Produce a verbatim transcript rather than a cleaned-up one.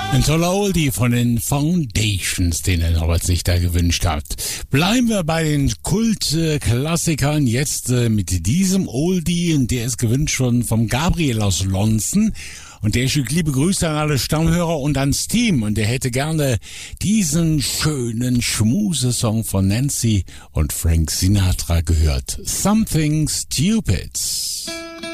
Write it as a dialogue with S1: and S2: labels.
S1: Ein toller Oldie von den Foundations, den der Norbert sich da gewünscht hat. Bleiben wir bei den Kult-Klassikern jetzt äh, mit diesem Oldie, und der ist gewünscht worden vom Gabriel aus Lonzen. Und der schickt liebe Grüße an alle Stammhörer und ans Team. Und der hätte gerne diesen schönen Schmusesong von Nancy und Frank Sinatra gehört. Something Stupid.